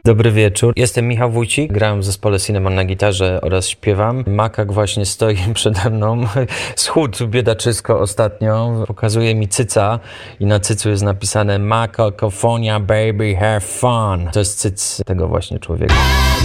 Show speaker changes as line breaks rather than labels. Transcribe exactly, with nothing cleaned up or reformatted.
Dobry wieczór, jestem Michał Wójcik, grałem w zespole Cinnamon na gitarze oraz śpiewam. Makak właśnie stoi przede mną, schudł biedaczysko ostatnio, pokazuje mi cyca i na cycu jest napisane Makakofonia baby have fun. To jest cyc tego właśnie człowieka.